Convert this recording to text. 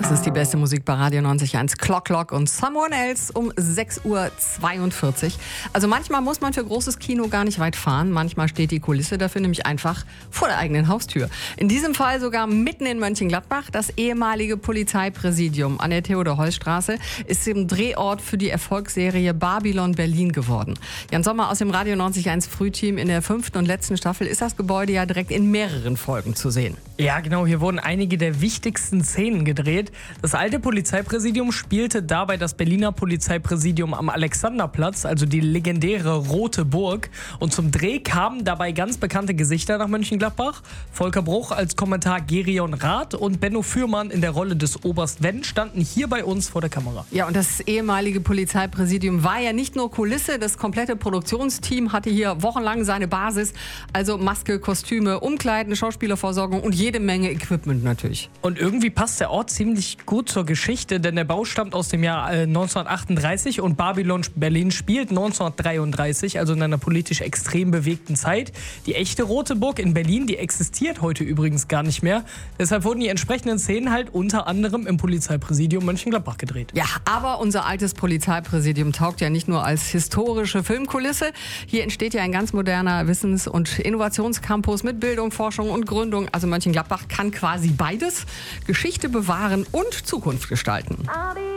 Das ist die beste Musik bei Radio 90.1. Clock und Someone Else um 6.42 Uhr. Also manchmal muss man für großes Kino gar nicht weit fahren. Manchmal steht die Kulisse dafür nämlich einfach vor der eigenen Haustür. In diesem Fall sogar mitten in Mönchengladbach. Das ehemalige Polizeipräsidium an der Theodor-Heuss-Straße ist im Drehort für die Erfolgsserie Babylon Berlin geworden. Jan Sommer aus dem Radio 90.1 Frühteam. In der 5. und letzten Staffel ist das Gebäude ja direkt in mehreren Folgen zu sehen. Ja, genau. Hier wurden einige der wichtigsten Szenen gedreht. Das alte Polizeipräsidium spielte dabei das Berliner Polizeipräsidium am Alexanderplatz, also die legendäre Rote Burg. Und zum Dreh kamen dabei ganz bekannte Gesichter nach Mönchengladbach. Volker Bruch als Kommandant Gerion Rath und Benno Fürmann in der Rolle des Oberst Wendt standen hier bei uns vor der Kamera. Ja, und das ehemalige Polizeipräsidium war ja nicht nur Kulisse, das komplette Produktionsteam hatte hier wochenlang seine Basis. Also Maske, Kostüme, Umkleiden, Schauspielerversorgung und jede Menge Equipment natürlich. Und irgendwie passt der Ort ziemlich gut zur Geschichte, denn der Bau stammt aus dem Jahr 1938 und Babylon Berlin spielt 1933, also in einer politisch extrem bewegten Zeit. Die echte Rote Burg in Berlin, die existiert heute übrigens gar nicht mehr. Deshalb wurden die entsprechenden Szenen halt unter anderem im Polizeipräsidium Mönchengladbach gedreht. Ja, aber unser altes Polizeipräsidium taugt ja nicht nur als historische Filmkulisse. Hier entsteht ja ein ganz moderner Wissens- und Innovationscampus mit Bildung, Forschung und Gründung. Also Mönchengladbach kann quasi beides: Geschichte bewahren und Zukunft gestalten.